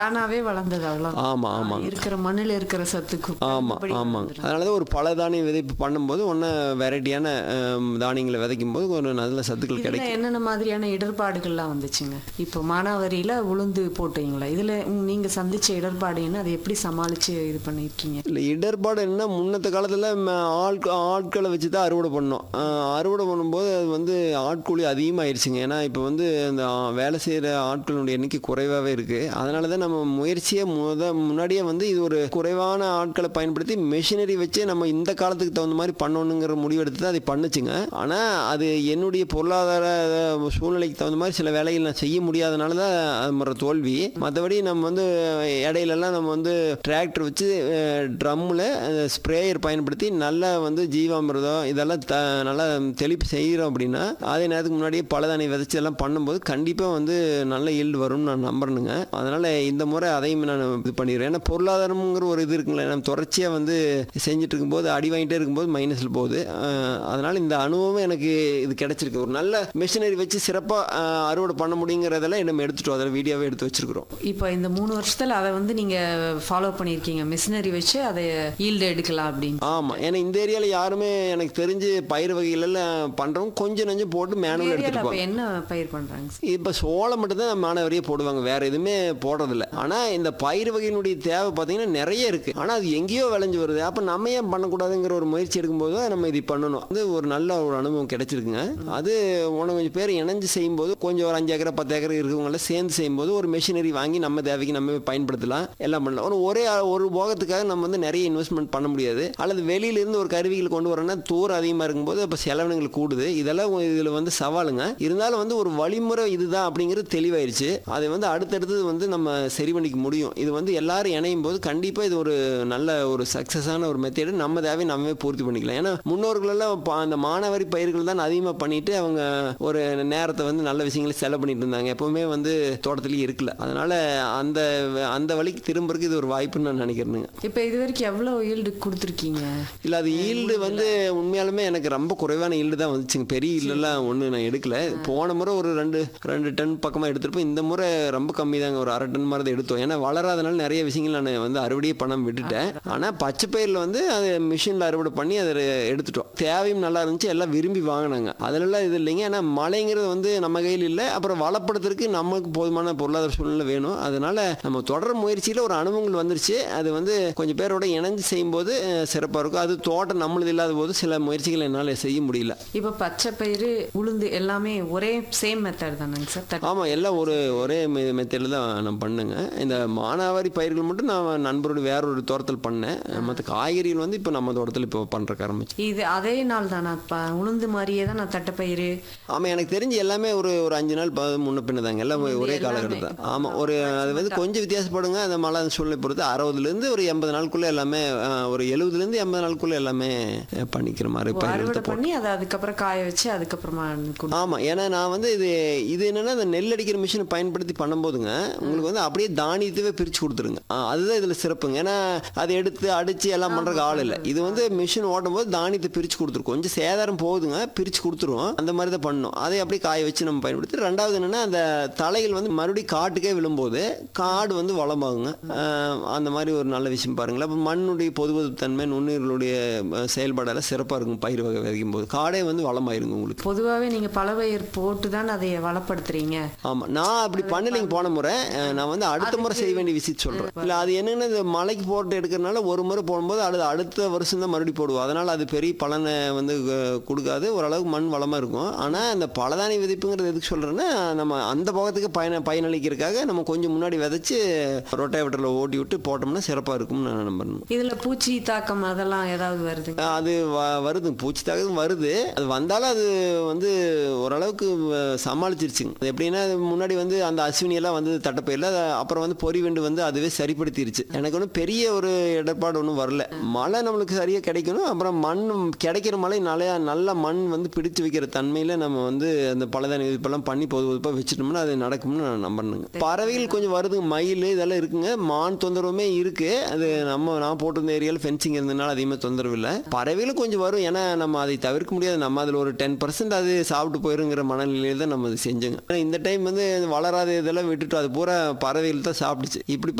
தானாவே வளர்ந்தது அவ்வளோதான். ஆமாம் ஆமாங்க. இருக்கிற மண்ணில் இருக்கிற சத்துக்கு ஆமாம் மறுபடி ஆமாங்க. வளர்ந்துடும். அதனால தான் ஒரு பல தானிய விதைப்பு பண்ணும்போது ஒன்று வெரைட்டியான தானியங்களை விதைக்கும் போது ஒரு நல்ல சத்துக்கள் இதுல கிடைக்கும். என்னென்ன மாதிரியான இடர்பாடுகள்லாம் வந்துச்சுங்க? இப்போ மானாவாரியில உளுந்து போட்டீங்களா? இதுல நீங்க சந்திச்ச இடர்பாடு என்ன? அதை எப்படி சமாளிச்சு இது பண்ணிருக்கீங்க? இல்லை இடர்பாடு என்ன, முன்னத்த காலத்தில் ஆட்களை வச்சு தான் அறுவடை பண்ணோம். அறுவடை பண்ணும்போது அது வந்து ஆட்கூலி அதிகமாகிடுச்சுங்க. ஏன்னா இப்போ வந்து அந்த வேலை செய்கிற ஆட்களுடைய எண்ணிக்கை குறைவாகவே இருக்குது. அதனால தான் நம்ம முயற்சியை முன்னாடியே வந்து இது ஒரு குறைவான ஆட்களை பயன்படுத்தி மெஷினரி வச்சு நம்ம இந்த காலத்துக்கு தகுந்த மாதிரி பண்ணணுங்கிற முடிவெடுத்து தான் அதை பண்ணுச்சுங்க. ஆனால் அது என்னுடைய பொருளாதார சூழ்நிலைக்கு தகுந்த மாதிரி சில வேலைகள் நான் செய்ய முடியாதனால தான் அது முறை தோல்வி. மற்றபடி நம்ம வந்து இடையிலலாம் நம்ம வந்து டிராக்டர் வச்சு ட்ரம்மில் ஸ்ப்ரேயர் பயன்படுத்தி நல்லா வந்து ஜீவாமிர்தம் இதெல்லாம் நல்லா தெளிப்பு செய்கிறோம் அப்படின்னா அதே நேரத்துக்கு முன்னாடியே பலதானி விதைச்சி எல்லாம் பண்ணும்போது கண்டிப்பாக வந்து நல்ல ஈல்டு வரும்னு நான் நம்புறேனுங்க. அதனால் இந்த முறை அதையும் நான் இது பண்ணிடுறேன். ஏன்னா பொருளாதாரம்ங்கிற ஒரு இது இருக்குங்களே, நம்ம தொடர்ச்சியாக வந்து செஞ்சுட்டு இருக்கும்போது அடி வாங்கிட்டே இருக்கும்போது மைனஸில் போகுது. அதனால் இந்த அனுபவம் எனக்கு இது கிடைச்சிருக்கு. ஒரு நல்ல மிஷினரி வச்சு சிறப்பாக அறுவடை பண்ண முடியுங்கிறதெல்லாம் நம்ம எடுத்துட்டோம். அதில் வீடியோவே எடுத்து வச்சிருக்கிறோம். இப்போ இந்த 3 வருஷத்துல அதை வந்து நீங்க ஃபாலோ பண்ணியிருக்கீங்க, மிஷினரி வச்சு அதை ஈல்டு எடுக்கலாம் அப்படின்னு. ஆமாம். ஏன்னா இந்த ஏரியாவில் யாருமே எனக்கு தெரிஞ்சு பயிர் வகைகளெல்லாம் பண்ணுறவங்க கொஞ்சம் நஞ்சம் போட்டு மேனுவல் எடுத்துட்டு அப்ப போவாங்க. என்ன பயிர் பண்றாங்க? இப்போ சோளம் மட்டும்தான் மானாவாரியே போடுவாங்க, வேற எதுவுமே போடுறதில்ல. ஆனால் இந்த பயிர் வகையினுடைய தேவை பார்த்தீங்கன்னா நிறைய இருக்குது. ஆனால் அது எங்கேயோ விளைஞ்சு வருது. அப்போ நம்ம ஏன் பண்ணக்கூடாதுங்கிற ஒரு முயற்சி எடுக்கும்போது தான் நம்ம இது பண்ணணும். அது ஒரு நல்ல ஒரு அனுபவம் கிடைச்சிருக்குங்க. அது கொஞ்சம் பேர் இணைஞ்சு செய்யும்போது கொஞ்சம் ஒரு 5 ஏக்கர் 10 ஏக்கர் இருக்கவங்களாம் சேர்ந்து செய்யும்போது ஒரு மெஷினரி வாங்கி நம்ம தேவைக்கு நம்ம பயன்படுத்தலாம், எல்லாம் பண்ணலாம். ஒரு போகத்துக்காக நம்ம வந்து நிறைய இன்வெஸ்ட்மெண்ட் பண்ண முடியாது. அல்லது வெளியிலேருந்து ஒரு கருவிகள் கொண்டு வரோன்னா தூரம் அதிகமாக இருக்கும்போது இப்போ செலவினங்கள் கூடுது. இதெல்லாம் இதில் வந்து சவாலுங்க. இருந்தாலும் வந்து ஒரு வழிமுறை இதுதான் அப்படிங்கிறது தெளிவாயிருச்சு. அதை வந்து அடுத்தடுத்து வந்து நம்ம சரி பண்ணிக்க முடியும். இது வந்து எல்லாரும் இணையும் போது கண்டிப்பாக இது ஒரு நல்ல ஒரு சக்ஸஸான ஒரு மெத்தேடு. நம்ம தேவை நம்மவே பூர்த்தி பண்ணிக்கலாம். ஏன்னா முன்னோர்களெல்லாம் அந்த மானாவாரி பயிர்கள் தான் அதிகமாக பண்ணிட்டு அவங்க ஒரு நேரத்தை வந்து நல்ல விஷயங்களை செலவு பண்ணிட்டு இருந்தாங்க. எப்பவுமே வந்து தோட்டத்திலேயே இருக்கல. அதனால அந்த அந்த வழிக்கு திரும்புறதுக்கு இது ஒரு வாய்ப்புன்னு நான் நினைக்கிறேனுங்க. இப்போ இது வரைக்கும் எவ்வளோ ஈல்டு கொடுத்துருக்கீங்க? இல்லை அது ஈல்டு வந்து உண்மையாலுமே எனக்கு ரொம்ப குறைவான ஈல்டு தான் வந்துச்சுங்க. பெரிய ஈல்டெல்லாம் ஒன்று நான் எடுக்கல. போன முறை ஒரு 2 டன் பக்கமாக எடுத்துருப்போம். இந்த முறை ரொம்ப கம்மி தாங்க, ஒரு 1/2 டன் மாதிரி தான் எடுத்தோம். ஏன்னா வளராதனால நிறைய விஷயங்கள் நான் வந்து அறுவடையே பண்ணாமல் விட்டுட்டேன். ஆனால் பச்சை பயிரில் வந்து அது மிஷினில் அறுவடை பண்ணி அதை எடுத்துட்டோம். தேவையும் நல்லா இருந்துச்சு, எல்லாம் விரும்பி வாங்கினாங்க. அதிலெல்லாம் இது இல்லைங்க. ஏன்னா மழைங்கிறது வந்து நம்ம கையில் இல்லை. அப்புறம் வளப்படுத்துறதுக்கு நமக்கு போதுமான பொருளாதார சூழ்நிலை வேணும். அதனால நம்ம தொடர் முயற்சியில் ஒரு அனுபவங்கள் வந்துருச்சு. அது வந்து கொஞ்சம் பேரோட இணைஞ்சு செய்யும்போது சிறப்பாக இருக்கும். அது தோட்டம் நம்மளது இல்லாத போது சில முயற்சிகள் என்னால் செய்ய முடியல. இப்போ பச்சை பயிறு உளுந்து எல்லாமே ஒரே சேம் மெத்தட் தானேங்க சார்? ஆமாம், எல்லாம் ஒரே மெத்தடில் தான் நான் பண்ணுங்க. இந்த மானாவாரி பயிர்கள் மட்டும் நான் நண்பரோட வேற ஒரு தோட்டத்தில் பண்ணேன். மற்ற காய்கறிகள் வந்து இப்போ நம்ம தோட்டத்தில் இப்போ பண்ணுறக்கு ஆரம்பிச்சு. இது அதே நாள் தானே உளுந்து மாதிரியே தான் நான் தட்டைப்பயிறு? ஆமாம், எனக்கு தெரிஞ்சு எல்லாமே ஒரு 5 நாள் முன்ன பின்ன தாங்க. எல்லாம் ஒரே காலகட்டம் தான். ஆமாம், அது வந்து கொஞ்சம் வித்தியாசப்படுங்க. அந்த மழை சூழ்நிலை பொறுத்து 60லேருந்து ஒரு 80 நாளுக்குள்ளே எல்லாமே, ஒரு 70லேருந்து 80 நாளுக்குள்ளே எல்லாமே பண்ணிக்கிற மாதிரி அறுவடை பண்ணி அதை அதுக்கப்புறம் காய வச்சு அதுக்கப்புறமா. ஆமாம், ஏன்னா நான் வந்து இது என்னென்னா அந்த நெல் அடிக்கிற மிஷினை பயன்படுத்தி பண்ணும்போதுங்க உங்களுக்கு வந்து அப்படியே தானியத்தவே பிரித்து கொடுத்துருங்க. அதுதான் இதில் சிறப்புங்க. ஏன்னா அதை எடுத்து அடித்து எல்லாம் பண்ணுறதுக்கு ஆள் இல்லை. இது வந்து மிஷின் ஓட்டும் போது தானியத்தை பிரித்து கொடுத்துரும். கொஞ்சம் சேதாரம் போகுதுங்க, பிரித்து கொடுத்துரும். அந்த மாதிரி தான் பண்ணணும். அதை அப்படியே காய வச்சு நம்ம பயன்படுத்தி, ரெண்டாவது என்னென்னா அந்த தலைகள் வந்து மறுபடியும் காட்டுக்கே விழும்போது காடு வந்து வளமாகுங்க. அந்த மாதிரி ஒரு நல்ல விஷயம் பாருங்களேன். அப்போ மண்ணுடைய பொது தன்மை நுண்ணுயிர்களுடைய செயல்பாடெல்லாம் சிறப்பாக இருக்கும். பயிர் வகை விதைக்கும் போது காடே வந்து வளமாயிருங்க உங்களுக்கு. பொதுவாகவே நீங்கள் பல பயிர் போட்டு தான் அதை வளப்படுத்துறீங்க. ஆமாம், நான் அப்படி பண்ணலைங்க போன முறை. நான் வந்து அடுத்த முறை செய்ய வேண்டிய விஷயம் சொல்கிறேன். இல்லை அது என்னென்னா இந்த மலைக்கு போட்டு எடுக்கிறனால ஒரு முறை போடும்போது அடுத்த வருஷம் தான் மறுபடியும் போடுவோம். அதனால் அது பெரிய பலனை வந்து கொடுக்காது. ஓரளவுக்கு மண் வளமாக இருக்கும். ஆனால் இந்த பலதானி விதைப்புங்கிறது எதுக்கு சொல்கிறேன்னா, நம்ம அந்த போகத்துக்கு பயனளிக்கிறதுக்காக நம்ம கொஞ்சம் முன்னாடி விதைச்சி ரொட்டேவேட்டரில் ஓட்டி விட்டு போட்டோம்னா சிறப்பாக இருக்கும்னு நான் நம்புறேன். இதில் பூச்சி தாக்கம் அதெல்லாம் ஏதாவது வருது? அது வருது, பூச்சி தாக்கம் வருது. அது வந்தாலும் அது வந்து ஓரளவுக்கு சமாளிச்சிருச்சுங்க. அது எப்படின்னா முன்னாடி வந்து அந்த அஸ்வினியெல்லாம் வந்து தட்டைப்பயிரில், அப்புறம் வந்து பொறிவெண்டு வந்து அதுவே சரிப்படுத்திருச்சு. எனக்கு ஒன்றும் பெரிய ஒரு இடர்பாடு ஒன்றும் வரல. மழை நம்மளுக்கு சரியாக கிடைக்கணும். அப்புறம் மண் கிடைக்கிற மழை நல்ல மண் வந்து பிடிச்சு வைக்கிற தன்மையில் நம்ம வந்து அந்த பலதானி விதிப்பெல்லாம் பண்ணி பொதுவாக வச்சுட்டோம்னா அது நடக்கும்னு நான் நம்பணுங்க. பறவைகள் கொஞ்சம் வருதுங்க, மயில் இதெல்லாம் இருக்குங்க. மான் தொந்தரவுமே இருக்குது. அது நான் போட்டிருந்த ஏரியாவில் ஃபென்சிங் இருந்ததுனால அதிகமாக தொந்தரவு இல்லை. பறவைகளும் கொஞ்சம் வரும். ஏன்னா நம்ம அதை தவிர்க்க முடியாது. நம்ம அதில் ஒரு 10% அது சாப்பிட்டு போயிருங்கிற மனநிலையில் தான் நம்ம அது செஞ்சோங்க. இந்த டைம் வந்து வளராத இதெல்லாம் விட்டுட்டு அது பூரா பறவைகள் விவசாயிகள் தான் சாப்பிட்டுச்சு. இப்படி